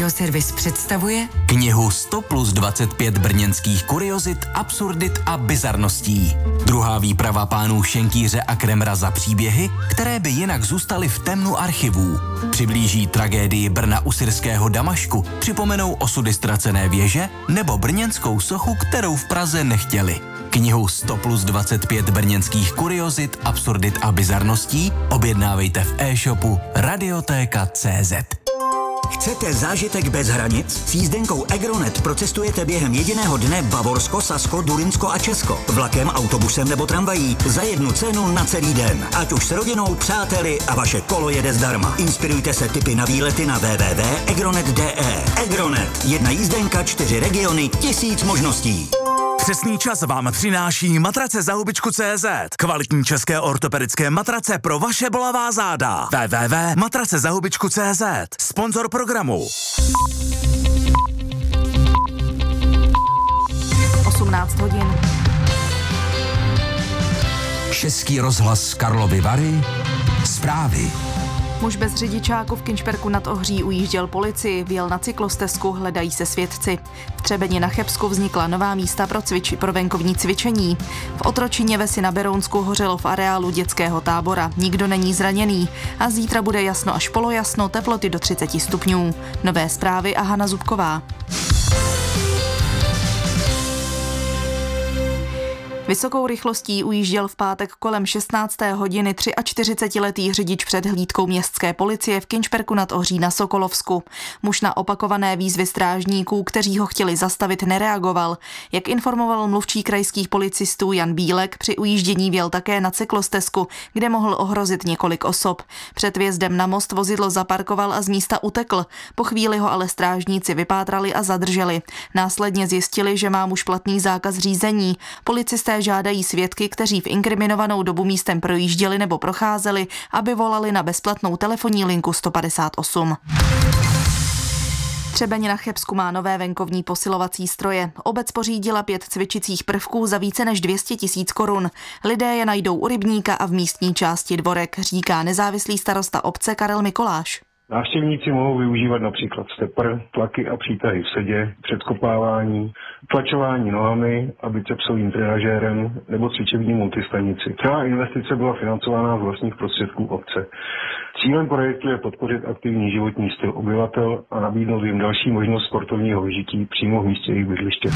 Audioservis představuje knihu 100+25 brněnských kuriozit, absurdit a bizarností. Druhá výprava pánů Šenkýře a Kremra za příběhy, které by jinak zůstaly v temnu archivů. Přiblíží tragédii Brna u syrského Damašku, připomenou osudy ztracené věže nebo brněnskou sochu, kterou v Praze nechtěli. Knihu 100+25 brněnských kuriozit, absurdit a bizarností objednávejte v e-shopu Radiotéka.cz. Chcete zážitek bez hranic? S jízdenkou Egronet procestujete během jediného dne Bavorsko, Sasko, Durinsko a Česko. Vlakem, autobusem nebo tramvají za jednu cenu na celý den. Ať už s rodinou, přáteli a vaše kolo jede zdarma. Inspirujte se tipy na výlety na www.egronet.de. Egronet. Jedna jízdenka, 4 regiony, 1000 možností. Přesný čas vám přináší matrace za hubičku.cz. Kvalitní české ortopedické matrace pro vaše bolavá záda. www.matracezahubičku.cz. Sponzor programu. 18 hodin. Český rozhlas Karlovy Vary. Zprávy. Muž bez řidičáku v Kynšperku nad Ohří ujížděl policii, vjel na cyklostezku, hledají se svědci. V Třebeni na Chebsku vznikla nová místa pro venkovní cvičení. V Otročině Vsi na Berounsku hořelo v areálu dětského tábora. Nikdo není zraněný a zítra bude jasno až polojasno, teploty do 30 stupňů. Nové zprávy a Hana Zubková. Vysokou rychlostí ujížděl v pátek kolem 16. hodiny 43letý řidič před hlídkou městské policie v Kynšperku nad Ohří na Sokolovsku. Muž na opakované výzvy strážníků, kteří ho chtěli zastavit, nereagoval. Jak informoval mluvčí krajských policistů Jan Bílek, při ujíždění vjel také na cyklostezku, kde mohl ohrozit několik osob. Před vjezdem na most vozidlo zaparkoval a z místa utekl. Po chvíli ho ale strážníci vypátrali a zadrželi. Následně zjistili, že má muž platný zákaz řízení. Policisté žádají svědky, kteří v inkriminovanou dobu místem projížděli nebo procházeli, aby volali na bezplatnou telefonní linku 158. Třebeň na Chebsku má nové venkovní posilovací stroje. Obec pořídila 5 cvičicích prvků za více než 200 000 korun. Lidé je najdou u rybníka a v místní části Dvorek, říká nezávislý starosta obce Karel Mikoláš. Návštěvníci mohou využívat například stepr, tlaky a přítahy v sedě, předkopávání, tlačování nohami a bicepsovým trenažérem nebo cvičební multistanici. Celá investice byla financována z vlastních prostředků obce. Cílem projektu je podpořit aktivní životní styl obyvatel a nabídnout jim další možnost sportovního vyžití přímo v místě jejich bydliště.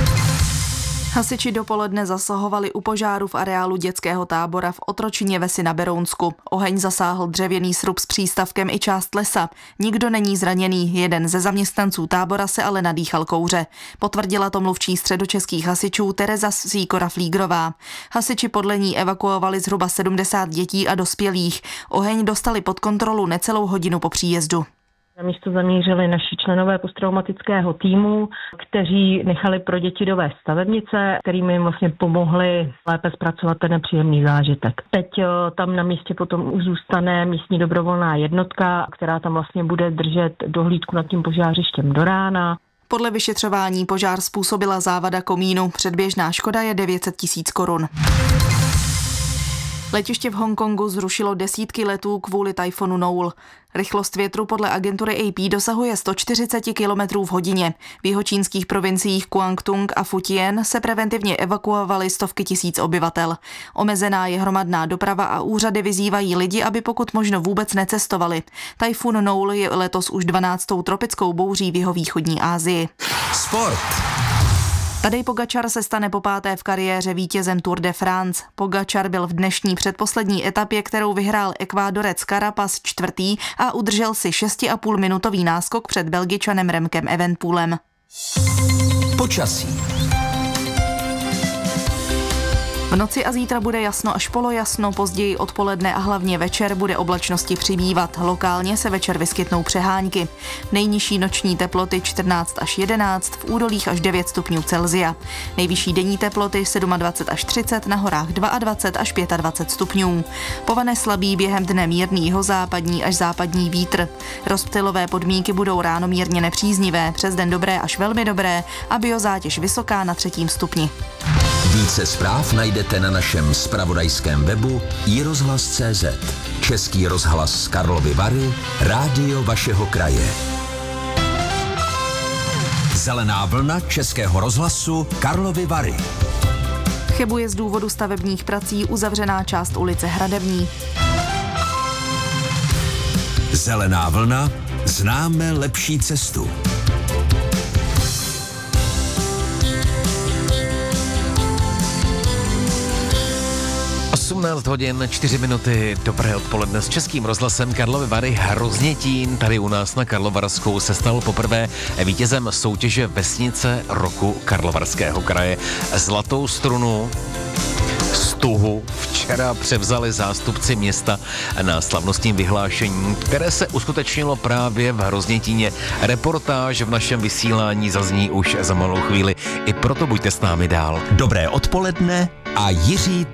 Hasiči dopoledne zasahovali u požáru v areálu dětského tábora v Otročině Vsi na Berounsku. Oheň zasáhl dřevěný srub s přístavkem i část lesa. Nikdo není zraněný, jeden ze zaměstnanců tábora se ale nadýchal kouře. Potvrdila to mluvčí středočeských hasičů Tereza Sýkora-Flígrová. Hasiči podle ní evakuovali zhruba 70 dětí a dospělých. Oheň dostali pod kontrolu necelou hodinu po příjezdu. Na místo zamířili naši členové posttraumatického týmu, kteří nechali pro děti dovést stavebnice, kterými jim vlastně pomohli lépe zpracovat ten nepříjemný zážitek. Teď tam na místě potom už zůstane místní dobrovolná jednotka, která tam vlastně bude držet dohlídku nad tím požářištěm do rána. Podle vyšetřování požár způsobila závada komínu. Předběžná škoda je 900 000 korun. Letiště v Hongkongu zrušilo desítky letů kvůli tajfunu Noul. Rychlost větru podle agentury AP dosahuje 140 km v hodině. V jihočínských provinciích Guangdong a Fujian se preventivně evakuovaly stovky tisíc obyvatel. Omezená je hromadná doprava a úřady vyzývají lidi, aby pokud možno vůbec necestovali. Tajfun Noul je letos už 12. tropickou bouří v jihovýchodní Asii. Sport. Tadej Pogačar se stane popáté v kariéře vítězem Tour de France. Pogačar byl v dnešní předposlední etapě, kterou vyhrál Ekvádorec Carapaz, čtvrtý a udržel si 6,5-minutový náskok před Belgičanem Remkem Evenepoelem. Počasí. V noci a zítra bude jasno až polojasno, později odpoledne a hlavně večer bude oblačnosti přibývat. Lokálně se večer vyskytnou přehánky. Nejnižší noční teploty 14 až 11, v údolích až 9 stupňů Celsia. Nejvyšší denní teploty 27 až 30, na horách 22 až 25 stupňů. Povane slabý, během dne mírný jihozápadní až západní vítr. Rozptylové podmínky budou ráno mírně nepříznivé, přes den dobré až velmi dobré a biozátěž vysoká na 3. stupni. Více zpráv najdete na našem zpravodajském webu iRozhlas.cz. Český rozhlas Karlovy Vary, rádio vašeho kraje. Zelená vlna Českého rozhlasu Karlovy Vary. V Chebu je z důvodu stavebních prací uzavřená část ulice Hradební. Zelená vlna, známe lepší cestu. 18 hodin, 4 minuty, dobré odpoledne s Českým rozhlasem Karlovy Vary. Hroznětín tady u nás na Karlovarsku se stal poprvé vítězem soutěže Vesnice roku Karlovarského kraje. Zlatou strunu Stuhu včera převzali zástupci města na slavnostním vyhlášení, které se uskutečnilo právě v Hroznětíně. Reportáž v našem vysílání zazní už za malou chvíli, i proto buďte s námi dál. Dobré odpoledne a Jiří